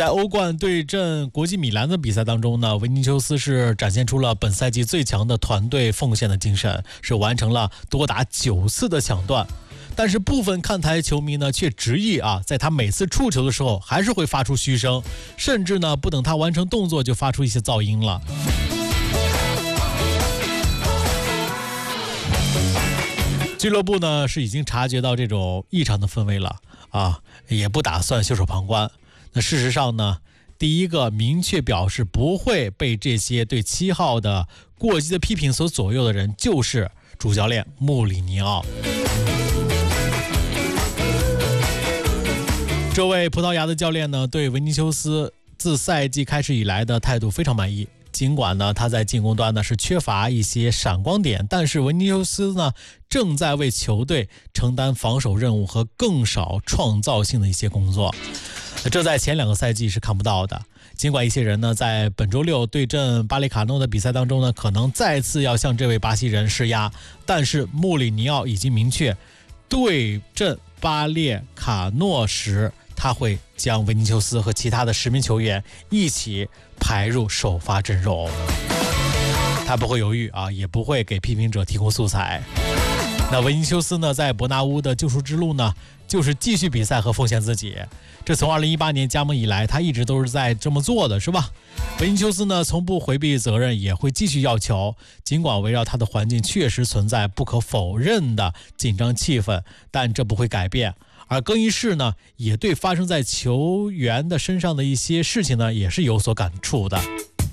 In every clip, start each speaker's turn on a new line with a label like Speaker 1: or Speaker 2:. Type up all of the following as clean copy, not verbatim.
Speaker 1: 在欧冠对阵国际米兰的比赛当中呢，维尼修斯是展现出了本赛季最强的团队奉献的精神，是完成了多达9次的抢断。但是部分看台球迷呢却执意在他每次触球的时候还是会发出嘘声，甚至呢不等他完成动作就发出一些噪音了。俱乐部呢是已经察觉到这种异常的氛围了也不打算袖手旁观。那事实上呢，第一个明确表示不会被这些对7号的过激的批评所左右的人，就是主教练穆里尼奥。这位葡萄牙的教练呢，对维尼修斯自赛季开始以来的态度非常满意。尽管呢他在进攻端呢是缺乏一些闪光点，但是维尼修斯呢正在为球队承担防守任务和更少创造性的一些工作，这在前2个赛季是看不到的。尽管一些人呢在本周6对阵巴列卡诺的比赛当中呢可能再次要向这位巴西人施压，但是穆里尼奥已经明确，对阵巴列卡诺时他会将维尼修斯和其他的10名球员一起排入首发阵容，他不会犹豫也不会给批评者提供素材。那维尼修斯呢，在伯纳乌的救赎之路呢，就是继续比赛和奉献自己。这从2018年加盟以来，他一直都是在这么做的，是吧？维尼修斯呢，从不回避责任，也会继续要球。尽管围绕他的环境确实存在不可否认的紧张气氛，但这不会改变。而更衣室呢，也对发生在球员的身上的一些事情呢，也是有所感触的。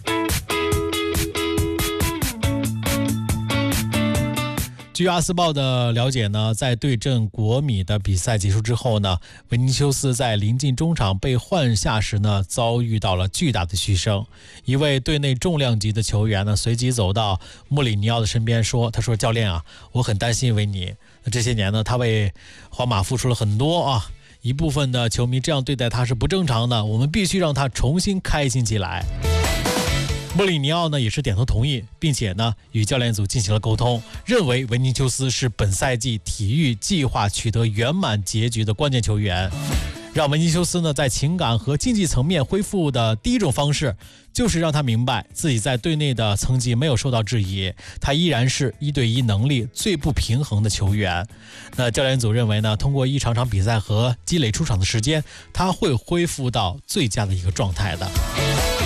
Speaker 1: 据阿斯报的了解呢，在对阵国米的比赛结束之后呢，维尼修斯在临近中场被换下时呢，遭遇到了巨大的嘘声。一位队内重量级的球员呢，随即走到穆里尼奥的身边说：“他说教练我很担心维尼。这些年呢，他为皇马付出了很多一部分的球迷这样对待他是不正常的，我们必须让他重新开心起来。”穆里尼奥呢也是点头同意，并且呢与教练组进行了沟通，认为维尼修斯是本赛季体育计划取得圆满结局的关键球员。让维尼修斯呢在情感和竞技层面恢复的第一种方式，就是让他明白自己在队内的层级没有受到质疑，他依然是1对1能力最不平衡的球员。那教练组认为呢，通过一场场比赛和积累出场的时间，他会恢复到最佳的一个状态的。